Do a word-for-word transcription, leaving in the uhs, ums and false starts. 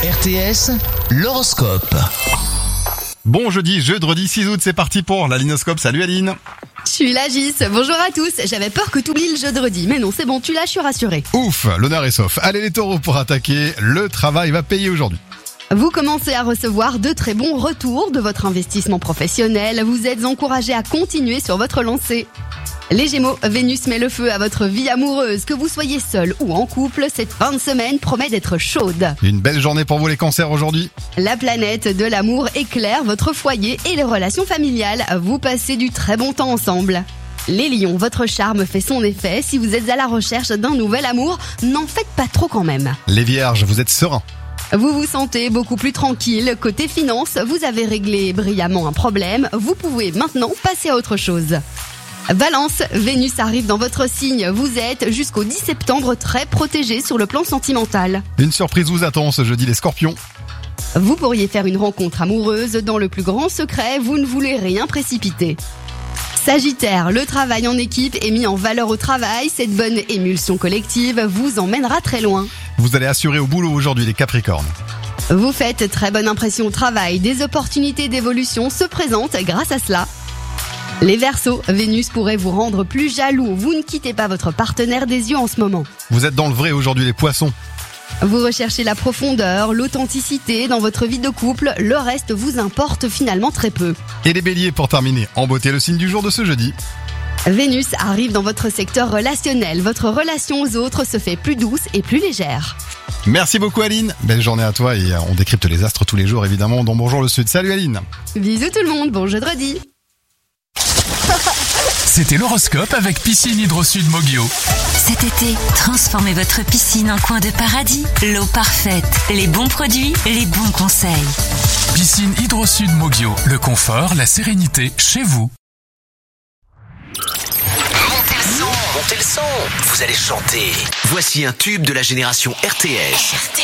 R T S, l'horoscope. Bon jeudi, jeudi six août, c'est parti pour la Linoscope. Salut Aline. Je suis la Gis, bonjour à tous. J'avais peur que t'oublies le jeudi, mais non, c'est bon, tu l'as, je suis rassurée. Ouf, l'honneur est sauf. Allez les taureaux pour attaquer, le travail va payer aujourd'hui. Vous commencez à recevoir de très bons retours de votre investissement professionnel. Vous êtes encouragés à continuer sur votre lancée. Les Gémeaux, Vénus met le feu à votre vie amoureuse. Que vous soyez seul ou en couple, cette fin de semaine promet d'être chaude. Une belle journée pour vous les cancers aujourd'hui. La planète de l'amour éclaire votre foyer et les relations familiales. Vous passez du très bon temps ensemble. Les lions, votre charme fait son effet. Si vous êtes à la recherche d'un nouvel amour, n'en faites pas trop quand même. Les vierges, vous êtes sereins. Vous vous sentez beaucoup plus tranquille. Côté finance, vous avez réglé brillamment un problème. Vous pouvez maintenant passer à autre chose. Balance, Vénus arrive dans votre signe. Vous êtes jusqu'au dix septembre très protégé sur le plan sentimental. Une surprise vous attend ce jeudi les scorpions. Vous pourriez faire une rencontre amoureuse dans le plus grand secret. Vous ne voulez rien précipiter. Sagittaire, le travail en équipe est mis en valeur au travail. Cette bonne émulsion collective vous emmènera très loin. Vous allez assurer au boulot aujourd'hui les capricornes. Vous faites très bonne impression au travail. Des opportunités d'évolution se présentent grâce à cela. Les Verseaux, Vénus pourrait vous rendre plus jaloux. Vous ne quittez pas votre partenaire des yeux en ce moment. Vous êtes dans le vrai aujourd'hui les poissons. Vous recherchez la profondeur, l'authenticité dans votre vie de couple. Le reste vous importe finalement très peu. Et les béliers pour terminer, en beauté le signe du jour de ce jeudi. Vénus arrive dans votre secteur relationnel. Votre relation aux autres se fait plus douce et plus légère. Merci beaucoup Aline, belle journée à toi et on décrypte les astres tous les jours évidemment dans Bonjour le Sud. Salut Aline. Bisous tout le monde, bon jeudi. C'était l'horoscope avec Piscine Hydro-Sud Mogio. Cet été, transformez votre piscine en coin de paradis. L'eau parfaite, les bons produits, les bons conseils. Piscine Hydro-Sud Mogio, le confort, la sérénité chez vous. Montez le son, montez le son. Vous allez chanter. Voici un tube de la génération R T S. R T